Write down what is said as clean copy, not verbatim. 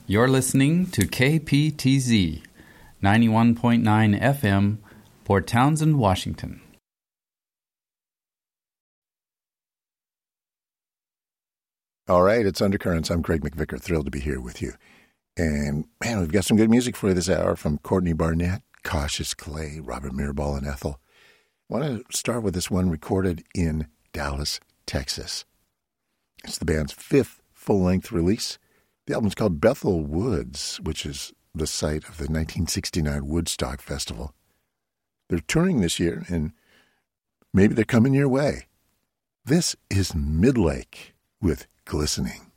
You're listening to KPTZ 91.9 FM, Port Townsend, Washington. All right, it's Undercurrents. I'm Craig McVicker, thrilled to be here with you. And, man, we've got some good music for you this hour from Courtney Barnett, Cautious Clay, Robert Mirabal, and Ethel. I want to start with this one recorded in Dallas, Texas. It's the band's fifth full-length release. The album's called Bethel Woods, which is the site of the 1969 Woodstock Festival. They're touring this year, and maybe they're coming your way. This is Midlake with Glistening.